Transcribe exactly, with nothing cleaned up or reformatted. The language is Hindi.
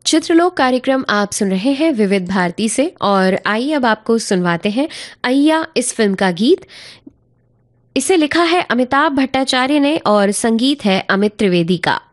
चित्रलोक कार्यक्रम आप सुन रहे हैं विविध भारती से। और आइए अब आपको सुनवाते हैं अय्या इस फिल्म का गीत। इसे लिखा है अमिताभ भट्टाचार्य ने और संगीत है अमित त्रिवेदी का।